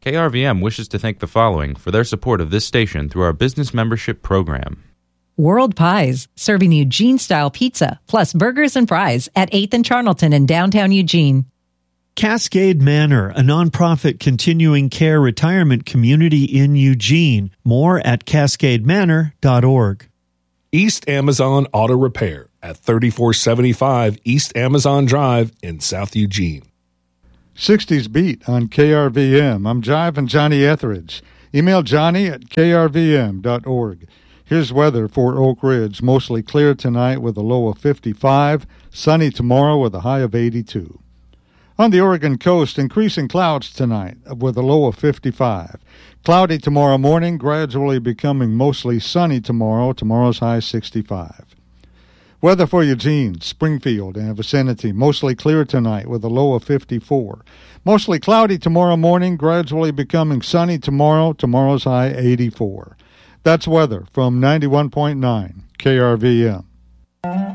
KRVM wishes to thank the following for their support of this station through our business membership program. World Pies, serving Eugene-style pizza, plus burgers and fries at 8th and Charlton in downtown Eugene. Cascade Manor, a nonprofit continuing care retirement community in Eugene. More at cascademanor.org. East Amazon Auto Repair at 3475 East Amazon Drive in South Eugene. 60s Beat on KRVM. I'm Jive and Johnny Etheridge. Email Johnny at krvm.org. Here's weather for Oak Ridge. Mostly clear tonight with a low of 55. Sunny tomorrow with a high of 82. On the Oregon coast, increasing clouds tonight with a low of 55. Cloudy tomorrow morning, gradually becoming mostly sunny tomorrow. Tomorrow's high 65. Weather for Eugene, Springfield, and vicinity. Mostly clear tonight with a low of 54. Mostly cloudy tomorrow morning, gradually becoming sunny tomorrow. Tomorrow's high 84. That's weather from 91.9 KRVM.